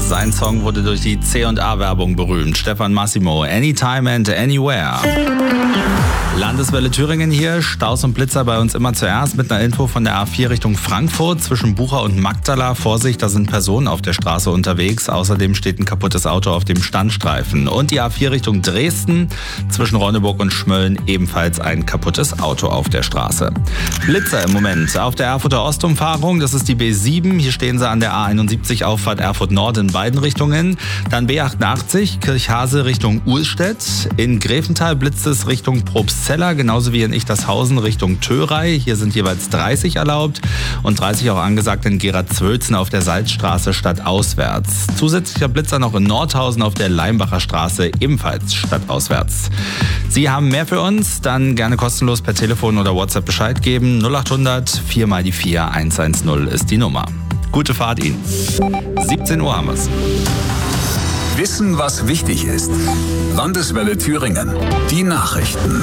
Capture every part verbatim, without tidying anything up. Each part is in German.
Sein Song wurde durch die C und A-Werbung berühmt. Stefan Massimo, Anytime and Anywhere. Landeswelle Thüringen hier, Staus und Blitzer bei uns immer zuerst mit einer Info von der A vier Richtung Frankfurt zwischen Bucha und Magdala. Vorsicht, da sind Personen auf der Straße unterwegs. Außerdem steht ein kaputtes Auto auf dem Standstreifen. Und die A vier Richtung Dresden zwischen Ronneburg und Schmölln ebenfalls ein kaputtes Auto auf der Straße. Blitzer im Moment auf der Erfurter Ostumfahrung, das ist die B sieben. Hier stehen sie an der A einundsiebzig Auffahrt Erfurt Nord in beiden Richtungen. Dann B achtundachtzig Kirchhase Richtung Uhlstedt. In Grevental blitzt es Richtung Probstzella, genauso wie in Ichtershausen Richtung Thörey. Hier sind jeweils dreißig erlaubt und dreißig auch angesagt in Gera-Zwölzen auf der Salzstraße stadtauswärts. Zusätzlicher Blitzer noch in Nordhausen auf der Leimbacher Straße, ebenfalls stadtauswärts. Sie haben mehr für uns? Dann gerne kostenlos per Telefon oder WhatsApp Bescheid geben. null achthundert vier mal die vier eins eins null ist die Nummer. Gute Fahrt Ihnen. siebzehn Uhr haben wir es. Wissen, was wichtig ist. Landeswelle Thüringen. Die Nachrichten.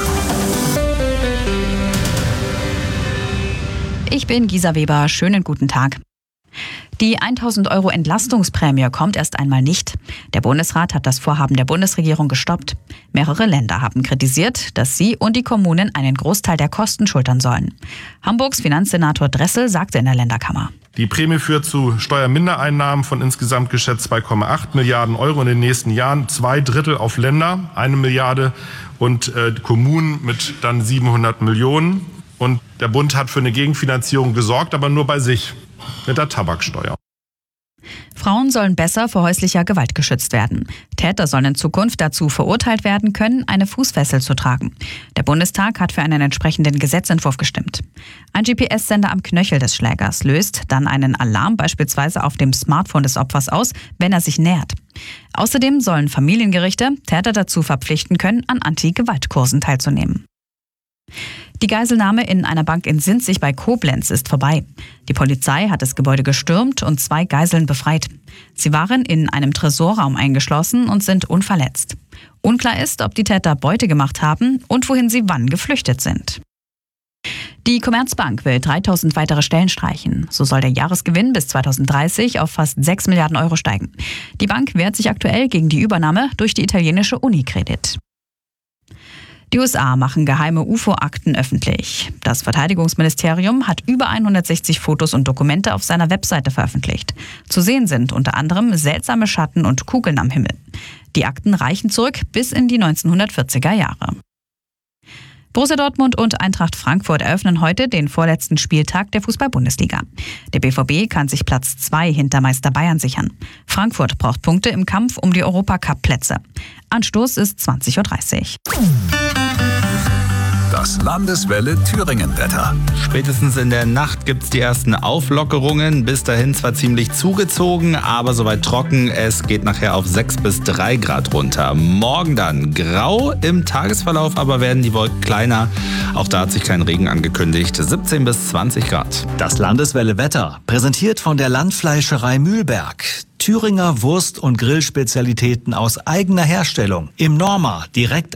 Ich bin Gisa Weber. Schönen guten Tag. Die tausend Euro Entlastungsprämie kommt erst einmal nicht. Der Bundesrat hat das Vorhaben der Bundesregierung gestoppt. Mehrere Länder haben kritisiert, dass sie und die Kommunen einen Großteil der Kosten schultern sollen. Hamburgs Finanzsenator Dressel sagte in der Länderkammer: Die Prämie führt zu Steuermindereinnahmen von insgesamt geschätzt zwei Komma acht Milliarden Euro in den nächsten Jahren. Zwei Drittel auf Länder, eine Milliarde und äh, Kommunen mit dann siebenhundert Millionen. Und der Bund hat für eine Gegenfinanzierung gesorgt, aber nur bei sich mit der Tabaksteuer. Frauen sollen besser vor häuslicher Gewalt geschützt werden. Täter sollen in Zukunft dazu verurteilt werden können, eine Fußfessel zu tragen. Der Bundestag hat für einen entsprechenden Gesetzentwurf gestimmt. Ein G P S-Sender am Knöchel des Schlägers löst dann einen Alarm beispielsweise auf dem Smartphone des Opfers aus, wenn er sich nähert. Außerdem sollen Familiengerichte Täter dazu verpflichten können, an Anti-Gewalt-Kursen teilzunehmen. Die Geiselnahme in einer Bank in Sinzig bei Koblenz ist vorbei. Die Polizei hat das Gebäude gestürmt und zwei Geiseln befreit. Sie waren in einem Tresorraum eingeschlossen und sind unverletzt. Unklar ist, ob die Täter Beute gemacht haben und wohin sie wann geflüchtet sind. Die Commerzbank will dreitausend weitere Stellen streichen. So soll der Jahresgewinn bis zweitausenddreißig auf fast sechs Milliarden Euro steigen. Die Bank wehrt sich aktuell gegen die Übernahme durch die italienische Unicredit. Die U S A machen geheime U F O-Akten öffentlich. Das Verteidigungsministerium hat über hundertsechzig Fotos und Dokumente auf seiner Webseite veröffentlicht. Zu sehen sind unter anderem seltsame Schatten und Kugeln am Himmel. Die Akten reichen zurück bis in die neunzehnhundertvierziger Jahre. Borussia Dortmund und Eintracht Frankfurt eröffnen heute den vorletzten Spieltag der Fußball-Bundesliga. Der B V B kann sich Platz zwei hinter Meister Bayern sichern. Frankfurt braucht Punkte im Kampf um die Europacup-Plätze. Anstoß ist zwanzig Uhr dreißig. Das Landeswelle Thüringen-Wetter. Spätestens in der Nacht gibt es die ersten Auflockerungen. Bis dahin zwar ziemlich zugezogen, aber soweit trocken. Es geht nachher auf sechs bis drei Grad runter. Morgen dann grau im Tagesverlauf, aber werden die Wolken kleiner. Auch da hat sich kein Regen angekündigt. siebzehn bis zwanzig Grad. Das Landeswelle Wetter, präsentiert von der Landfleischerei Mühlberg. Thüringer Wurst- und Grillspezialitäten aus eigener Herstellung. Im Norma, direkt